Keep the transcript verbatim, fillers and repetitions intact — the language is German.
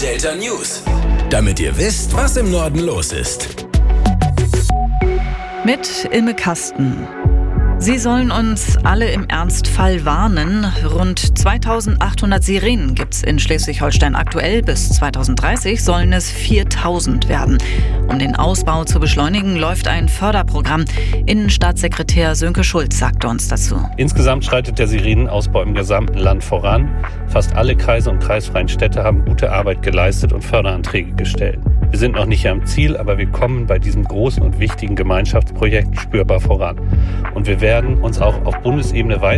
Delta News, damit ihr wisst, was im Norden los ist. Mit Ilme Kasten. Sie sollen uns alle im Ernstfall warnen. Rund zweitausendachthundert Sirenen gibt es in Schleswig-Holstein aktuell. Bis zweitausenddreißig sollen es viertausend werden. Um den Ausbau zu beschleunigen, läuft ein Förderprogramm. Innenstaatssekretär Sönke Schulz sagte uns dazu. Insgesamt schreitet der Sirenenausbau im gesamten Land voran. Fast alle Kreise und kreisfreien Städte haben gute Arbeit geleistet und Förderanträge gestellt. Wir sind noch nicht am Ziel, aber wir kommen bei diesem großen und wichtigen Gemeinschaftsprojekt spürbar voran. Und wir werden uns auch auf Bundesebene weiter